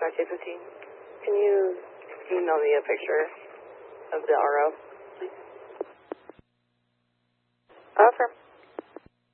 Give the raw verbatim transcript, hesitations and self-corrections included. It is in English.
five two fifteen. Can you email me a picture of the R O?